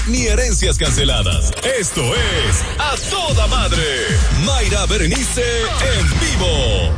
ni herencias canceladas. Esto es A Toda Madre. Mayra Berenice en vivo.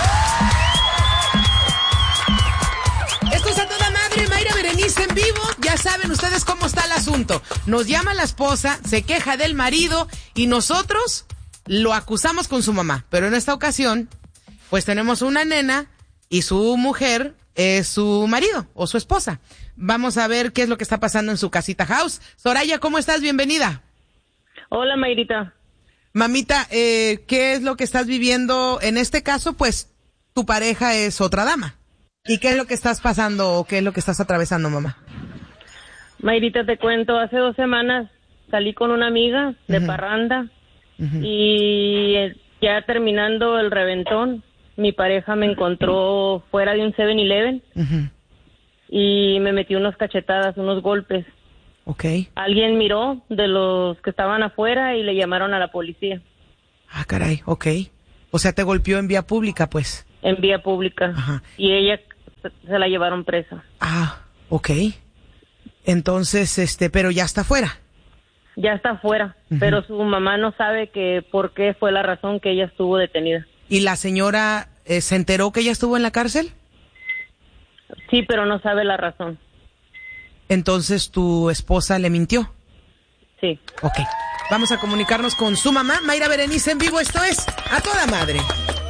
Esto es A Toda Madre, Mayra Berenice en vivo. Ya saben ustedes cómo está el asunto. Nos llama la esposa, se queja del marido y nosotros lo acusamos con su mamá. Pero en esta ocasión, pues tenemos una nena y su mujer es su marido o su esposa. Vamos a ver qué es lo que está pasando en su casita house. Soraya, ¿cómo estás? Bienvenida. Hola, Mayrita. Mamita, ¿qué es lo que estás viviendo? En este caso, pues, tu pareja es otra dama. ¿Y qué es lo que estás pasando o qué es lo que estás atravesando, mamá? Mayrita, te cuento, hace 2 semanas salí con una amiga de parranda y ya terminando el reventón, mi pareja me encontró fuera de un 7-Eleven y me metió unas cachetadas, unos golpes. Okay. Alguien miró de los que estaban afuera y le llamaron a la policía. Ah, caray, okay. O sea, te golpeó en vía pública, pues. En vía pública. Ajá. Y ella se la llevaron presa. Ah, okay. Entonces, pero ya está fuera. Ya está afuera, pero su mamá no sabe que por qué fue la razón que ella estuvo detenida. ¿Y la señora se enteró que ella estuvo en la cárcel? Sí, pero no sabe la razón. Entonces, ¿tu esposa le mintió? Sí. Ok. Vamos a comunicarnos con su mamá, Mayra Berenice en vivo. Esto es A Toda Madre.